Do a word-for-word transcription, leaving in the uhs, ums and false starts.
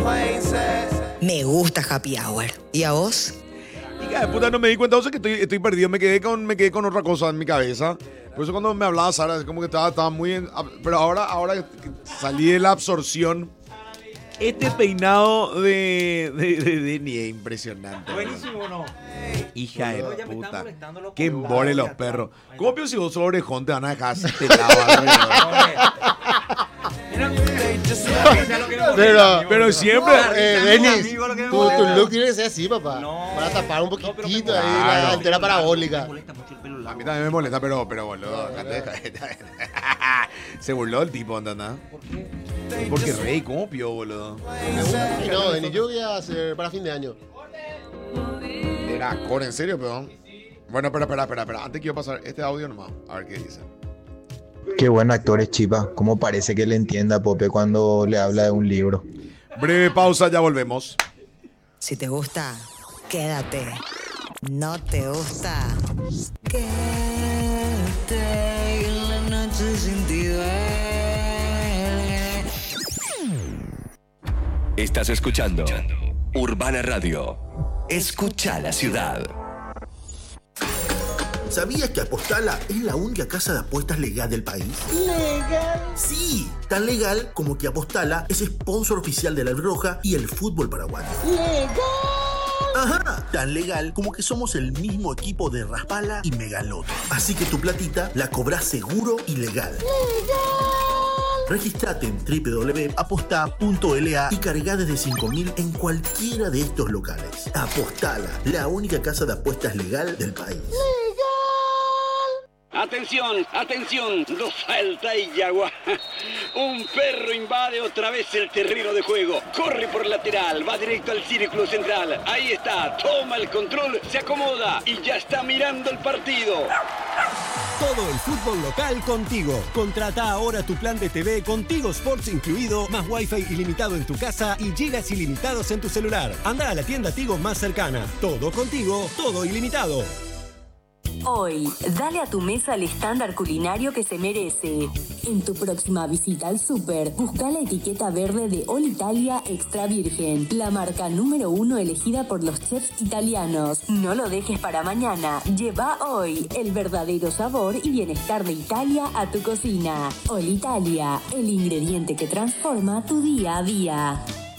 Me gusta Happy Hour. ¿Y a vos? Hija de puta, no me di cuenta, o sea que estoy, estoy perdido, me quedé, con, me quedé con otra cosa en mi cabeza. Por eso cuando me hablaba Sara, es como que estaba, estaba muy... En, pero ahora, ahora que salí de la absorción, este peinado de, de, de, de Denny es impresionante. Buenísimo, ¿no? Hija de Ya me puta. están molestando los Qué poblados embole de los atrás. perros. ¿Cómo pienso si vos sos orejón te van a dejar así pelado? Mira, Pero, pero siempre... eh, No, Denis, amigo, lo que me tu, tu molesta. look tiene que ser así, papá. No. Para tapar un No, pero me poquitito molesta. ahí la Claro. antena parabólica. Me molesta mucho el pelo A largo. mí también me molesta, pero, pero boludo, déjate, déjate. Se burló el tipo, ¿entendés? ¿Por qué? Porque rey, ¿cómo pio, boludo? Y no, Denis, yo voy a hacer para fin de año. Era core, ¿en serio, peón? Bueno, espera, espera, espera, espera. Antes quiero pasar este audio nomás. A ver qué dice. Qué buen actor es Chipa. ¿Cómo parece que le entienda a Pope cuando le habla de un libro? Breve pausa, ya volvemos. Si te gusta, quédate. No te gusta, quédate en la noche sin ti duele. Estás escuchando Urbana Radio. Escucha la ciudad. ¿Sabías que Apostala es la única casa de apuestas legal del país? ¿Legal? Sí, tan legal como que Apostala es sponsor oficial de la Roja y el fútbol paraguayo. ¡Legal! Ajá, tan legal como que somos el mismo equipo de Raspala y Megaloto. Así que tu platita la cobrás seguro y legal. ¡Legal! Registrate en doble u doble u doble u punto aposta punto l a y cargá desde cinco mil en cualquiera de estos locales. Apostala, la única casa de apuestas legal del país. Atención, atención, dos salta y yagua. Un perro invade otra vez el terreno de juego. Corre por lateral, va directo al círculo central. Ahí está, toma el control, se acomoda y ya está mirando el partido. Todo el fútbol local contigo. Contrata ahora tu plan de T V con Tigo Sports incluido, más wifi ilimitado en tu casa y gigas ilimitados en tu celular. Anda a la tienda Tigo más cercana. Todo contigo, todo ilimitado. Hoy, dale a tu mesa el estándar culinario que se merece. En tu próxima visita al súper, busca la etiqueta verde de All Italia Extra Virgen, la marca número uno elegida por los chefs italianos. No lo dejes para mañana. Lleva hoy el verdadero sabor y bienestar de Italia a tu cocina. All Italia, el ingrediente que transforma tu día a día.